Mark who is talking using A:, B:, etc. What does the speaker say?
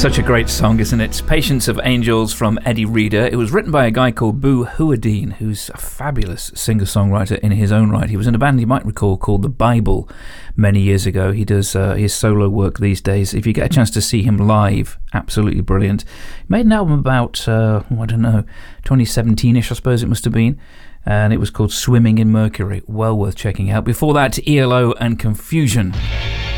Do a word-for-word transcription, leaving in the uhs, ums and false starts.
A: Such a great song, isn't it? Patience of Angels from Eddie Reader. It was written by a guy called Boo Hewerdine, who's a fabulous singer-songwriter in his own right. He was in a band you might recall called The Bible many years ago. He does uh, his solo work these days. If you get a chance to see him live, absolutely brilliant. He made an album about, uh, I don't know, twenty seventeen-ish, I suppose it must have been. And it was called Swimming in Mercury. Well worth checking out. Before that, E L O and Confusion.